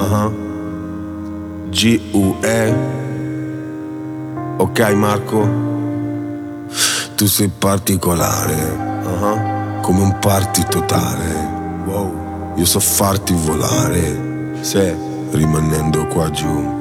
G-U-E. Ok Marco, tu sei particolare, come un party totale. Wow, io so farti volare, se rimanendo qua giù.